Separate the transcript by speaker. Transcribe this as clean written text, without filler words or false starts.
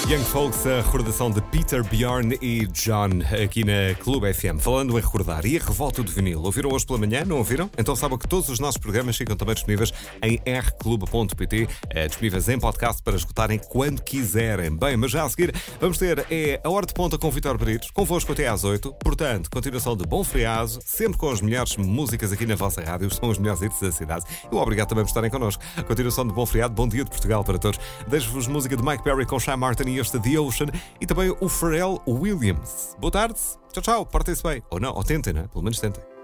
Speaker 1: Young Folks, a recordação de Peter, Bjorn e John aqui na Clube FM. Falando em recordar e a revolta do vinil, ouviram hoje pela manhã? Não ouviram? Então saibam que todos os nossos programas ficam também disponíveis em rclube.pt, disponíveis em podcast para escutarem quando quiserem. Bem, mas já a seguir vamos ter a Hora de Ponta com Vítor Brito, convosco até às 8. Portanto, continuação de bom feriado, sempre com as melhores músicas aqui na vossa rádio, são os melhores hits da cidade. E obrigado também por estarem connosco. Continuação de bom feriado, bom dia de Portugal para todos. Deixo-vos música de Mike Perry com Shy Martin e este The Ocean e também o Pharrell Williams. Boa tarde, tchau, tchau, portem-se bem. Ou não, ou tentem, né? Pelo menos tentem.